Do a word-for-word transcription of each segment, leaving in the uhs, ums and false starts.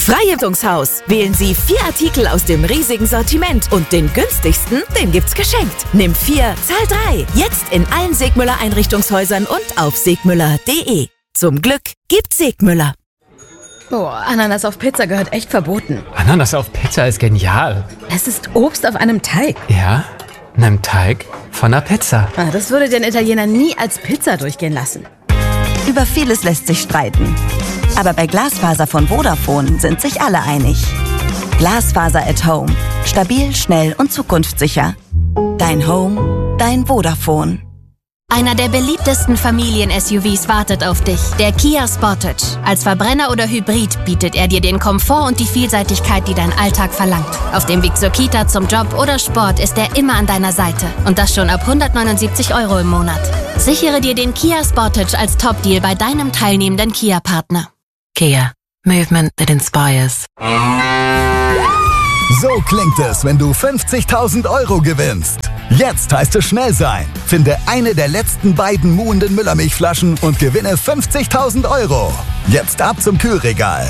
Freiebungshaus. Wählen Sie vier Artikel aus dem riesigen Sortiment und den günstigsten, den gibt's geschenkt. Nimm vier, zahl drei. Jetzt in allen Segmüller Einrichtungshäusern und auf segmüller punkt de. Zum Glück gibt's Segmüller. Oh, Ananas auf Pizza gehört echt verboten. Ananas auf Pizza ist genial. Es ist Obst auf einem Teig. Ja, einem Teig von einer Pizza. Ah, das würde den Italiener nie als Pizza durchgehen lassen. Über vieles lässt sich streiten. Aber bei Glasfaser von Vodafone sind sich alle einig. Glasfaser at Home. Stabil, schnell und zukunftssicher. Dein Home, dein Vodafone. Einer der beliebtesten Familien-S U Vs wartet auf dich, der Kia Sportage. Als Verbrenner oder Hybrid bietet er dir den Komfort und die Vielseitigkeit, die dein Alltag verlangt. Auf dem Weg zur Kita, zum Job oder Sport ist er immer an deiner Seite. Und das schon ab hundertneunundsiebzig Euro im Monat. Sichere dir den Kia Sportage als Top-Deal bei deinem teilnehmenden Kia-Partner. Kia. Movement that inspires. So klingt es, wenn du fünfzigtausend Euro gewinnst. Jetzt heißt es schnell sein. Finde eine der letzten beiden muhenden Müllermilchflaschen und gewinne fünfzigtausend Euro. Jetzt ab zum Kühlregal.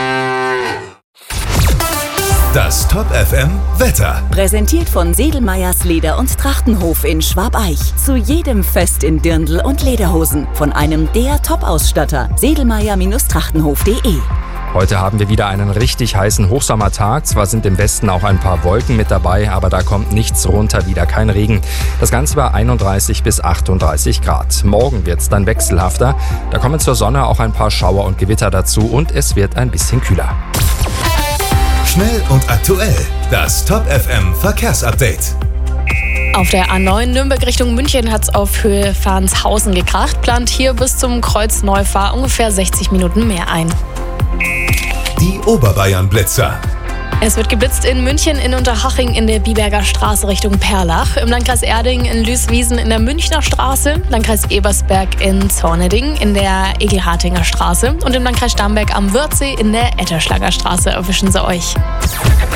Das Top F M Wetter. Präsentiert von Sedelmeyers Leder- und Trachtenhof in Schwabeich. Zu jedem Fest in Dirndl und Lederhosen. Von einem der Top-Ausstatter. sedelmeyer Trachtenhof punkt de. Heute haben wir wieder einen richtig heißen Hochsommertag. Zwar sind im Westen auch ein paar Wolken mit dabei, aber da kommt nichts runter, wieder kein Regen. Das Ganze bei einunddreißig bis achtunddreißig Grad. Morgen wird es dann wechselhafter. Da kommen zur Sonne auch ein paar Schauer und Gewitter dazu und es wird ein bisschen kühler. Schnell und aktuell. Das Top F M Verkehrsupdate. Auf der A neun Nürnberg Richtung München hat es auf Höhe Farnshausen gekracht. Plant hier bis zum Kreuz Neufahr ungefähr sechzig Minuten mehr ein. Die Oberbayern-Blitzer. Es wird geblitzt in München, in Unterhaching in der Biberger Straße Richtung Perlach, im Landkreis Erding in Lüßwiesen in der Münchner Straße, Landkreis Ebersberg in Zorneding in der Egelhartinger Straße und im Landkreis Starnberg am Wörthsee in der Etterschlager Straße erwischen sie euch.